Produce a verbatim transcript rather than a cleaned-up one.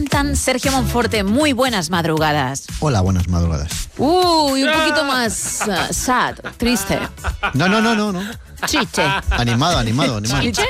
Tan Sergio Monforte, muy buenas madrugadas. Hola, buenas madrugadas. Uy, un poquito más uh, sad, triste. No, no, no, no, no. Chiche. Animado, animado, animado. Chiche.